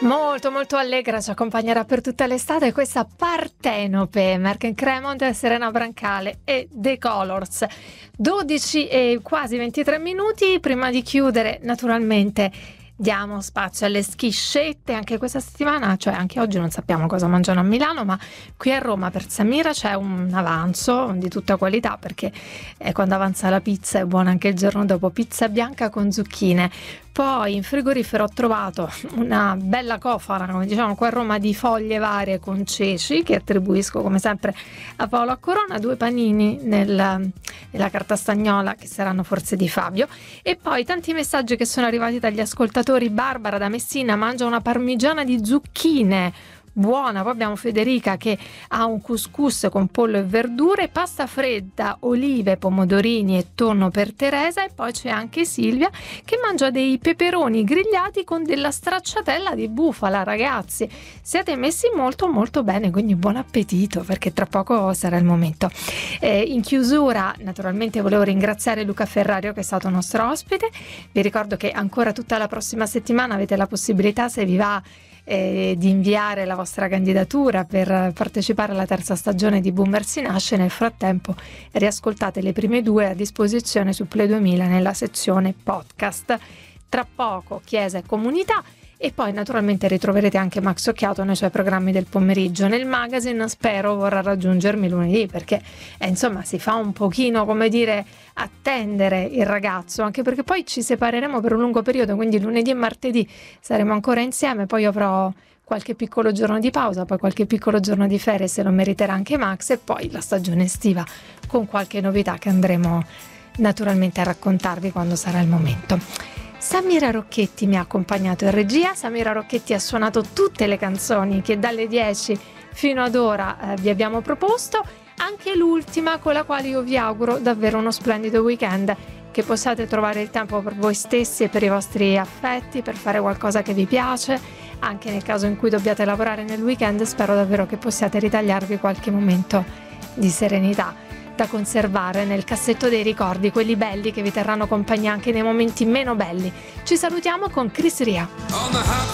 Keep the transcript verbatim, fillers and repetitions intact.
Molto molto allegra, ci accompagnerà per tutta l'estate questa Partenope, Merck Cremont, Serena Brancale e The Colors. dodici e quasi ventitré minuti. Prima di chiudere, naturalmente diamo spazio alle schiscette anche questa settimana, cioè anche oggi non sappiamo cosa mangiano a Milano, ma qui a Roma per Samira c'è un avanzo di tutta qualità, perché eh, quando avanza la pizza è buona anche il giorno dopo. Pizza bianca con zucchine. Poi in frigorifero ho trovato una bella cofana, come diciamo qua a Roma, di foglie varie con ceci, che attribuisco come sempre a Paolo a Corona, due panini nel, nella carta stagnola che saranno forse di Fabio, e poi tanti messaggi che sono arrivati dagli ascoltatori. Barbara da Messina mangia una parmigiana di zucchine buona. Poi abbiamo Federica che ha un couscous con pollo e verdure, pasta fredda, olive, pomodorini e tonno per Teresa, e poi c'è anche Silvia che mangia dei peperoni grigliati con della stracciatella di bufala. Ragazzi, siete messi molto molto bene, quindi buon appetito, perché tra poco sarà il momento. Eh, in chiusura naturalmente volevo ringraziare Luca Ferrario che è stato nostro ospite. Vi ricordo che ancora tutta la prossima settimana avete la possibilità, se vi va, Eh, di inviare la vostra candidatura per partecipare alla terza stagione di Boomer si nasce. Nel frattempo riascoltate le prime due a disposizione su Play duemila nella sezione podcast. Tra poco Chiesa e Comunità, e poi naturalmente ritroverete anche Max Occhiato nei suoi programmi del pomeriggio. Nel magazine spero vorrà raggiungermi lunedì, perché eh, insomma si fa un pochino, come dire, attendere il ragazzo, anche perché poi ci separeremo per un lungo periodo, quindi lunedì e martedì saremo ancora insieme, poi avrò qualche piccolo giorno di pausa, poi qualche piccolo giorno di ferie, se lo meriterà anche Max, e poi la stagione estiva con qualche novità che andremo naturalmente a raccontarvi quando sarà il momento. Samira Rocchetti mi ha accompagnato in regia. Samira Rocchetti ha suonato tutte le canzoni che dalle dieci fino ad ora eh, vi abbiamo proposto, anche l'ultima, con la quale io vi auguro davvero uno splendido weekend, che possiate trovare il tempo per voi stessi e per i vostri affetti, per fare qualcosa che vi piace. Anche nel caso in cui dobbiate lavorare nel weekend, spero davvero che possiate ritagliarvi qualche momento di serenità da conservare nel cassetto dei ricordi, quelli belli che vi terranno compagnia anche nei momenti meno belli. Ci salutiamo con Chris Ria.